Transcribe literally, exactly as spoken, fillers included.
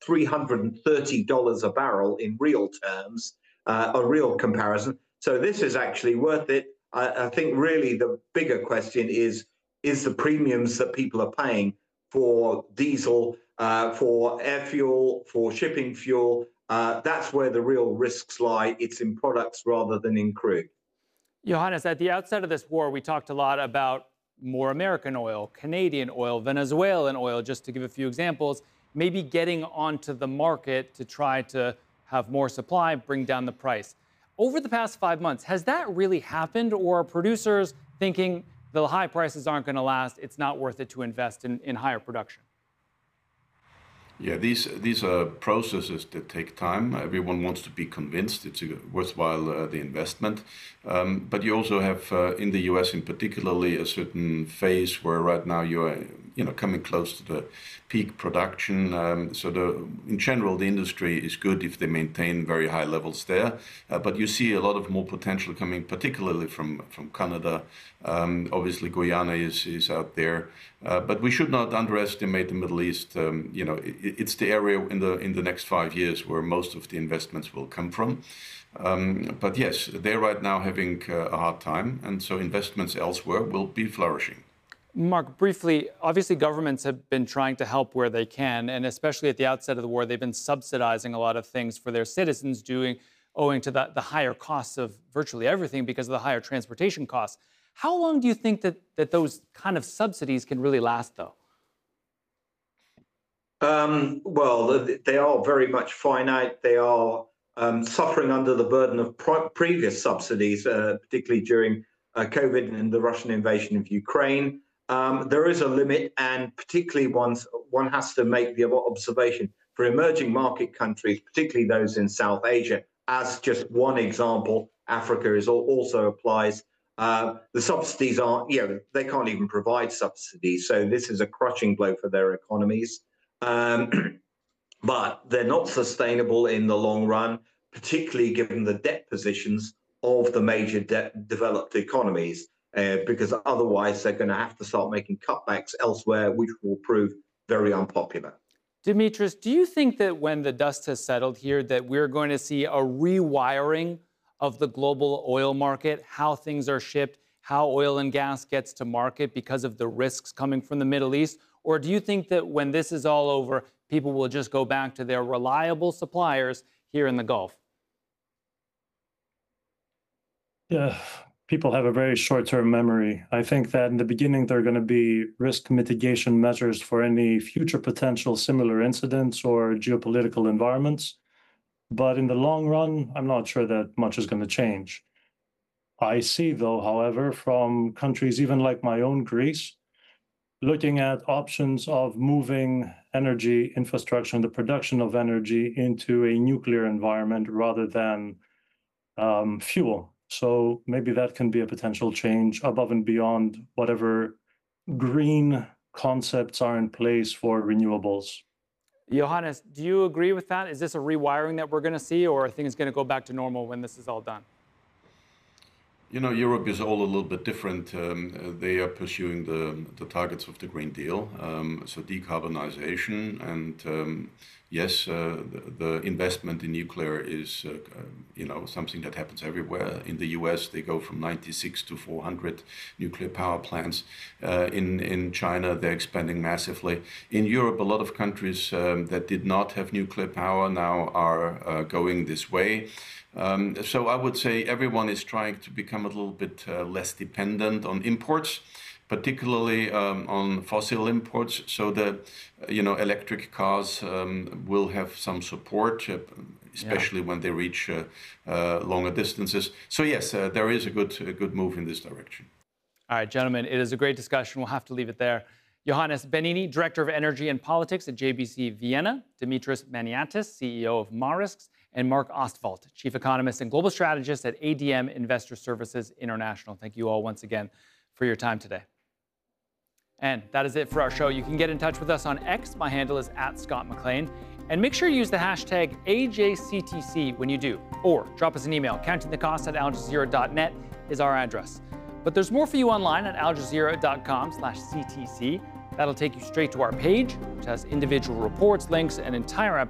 three hundred thirty dollars a barrel in real terms, uh, a real comparison. So this is actually worth it. I, I think really the bigger question is, is the premiums that people are paying for diesel, uh, for air fuel, for shipping fuel, uh, that's where the real risks lie. It's in products rather than in crude. Johannes, at the outset of this war, we talked a lot about more American oil, Canadian oil, Venezuelan oil, just to give a few examples, maybe getting onto the market to try to have more supply, bring down the price. Over the past five months, has that really happened, or are producers thinking the high prices aren't going to last, it's not worth it to invest in, in higher production? Yeah, these these are processes that take time. Everyone wants to be convinced it's a worthwhile uh, the investment, um, but you also have uh, in the U S in particularly a certain phase where right now you are you know coming close to the peak production. Um, so the in general the industry is good if they maintain very high levels there, uh, but you see a lot of more potential coming, particularly from from Canada. Um, obviously, Guyana is is out there, uh, but we should not underestimate the Middle East. Um, you know. It, It's the area in the in the next five years where most of the investments will come from. Um, but yes, they're right now having uh, a hard time, and so investments elsewhere will be flourishing. Mark, briefly, obviously governments have been trying to help where they can, and especially at the outset of the war, they've been subsidizing a lot of things for their citizens, doing owing to the, the higher costs of virtually everything because of the higher transportation costs. How long do you think that, that those kind of subsidies can really last, though? Um, well, they are very much finite. They are um, suffering under the burden of previous subsidies, uh, particularly during uh, COVID and the Russian invasion of Ukraine. Um, there is a limit, and particularly once one has to make the observation for emerging market countries, particularly those in South Asia, as just one example. Africa is also applies. Uh, the subsidies aren't, you know, they can't even provide subsidies. So this is a crushing blow for their economies. Um, but they're not sustainable in the long run, particularly given the debt positions of the major de- developed economies, uh, because otherwise they're going to have to start making cutbacks elsewhere, which will prove very unpopular. Dimitris, do you think that when the dust has settled here, that we're going to see a rewiring of the global oil market, how things are shipped, how oil and gas gets to market because of the risks coming from the Middle East? Or do you think that when this is all over, people will just go back to their reliable suppliers here in the Gulf? Yeah, people have a very short-term memory. I think that in the beginning, there are going to be risk mitigation measures for any future potential similar incidents or geopolitical environments. But in the long run, I'm not sure that much is going to change. I see, though, however, from countries even like my own Greece, looking at options of moving energy infrastructure and the production of energy into a nuclear environment rather than um, fuel. So maybe that can be a potential change above and beyond whatever green concepts are in place for renewables. Johannes, do you agree with that? Is this a rewiring that we're going to see, or are things going to go back to normal when this is all done? You know, Europe is all a little bit different. Um, they are pursuing the, the targets of the Green Deal, um, so decarbonization. And um, yes, uh, the, the investment in nuclear is, uh, you know, something that happens everywhere. In the U S, they go from ninety-six to four hundred nuclear power plants. Uh, in, in China, they're expanding massively. In Europe, a lot of countries um, that did not have nuclear power now are uh, going this way. Um, so I would say everyone is trying to become a little bit uh, less dependent on imports, particularly um, on fossil imports. So that, you know, electric cars um, will have some support, uh, especially yeah. when they reach uh, uh, longer distances. So yes, uh, there is a good, a good move in this direction. All right, gentlemen, it is a great discussion. We'll have to leave it there. Johannes Benini, Director of Energy and Politics at J B C Vienna, Dimitris Maniatis, C E O of Marisks, and Mark Ostwald, Chief Economist and Global Strategist at A D M Investor Services International. Thank you all once again for your time today. And that is it for our show. You can get in touch with us on X. My handle is at Scott McLean. And make sure you use the hashtag A J C T C when you do. Or drop us an email. Counting the cost at al jazeera dot net is our address. But there's more for you online at al jazeera dot com slash C T C. That'll take you straight to our page, which has individual reports, links, and entire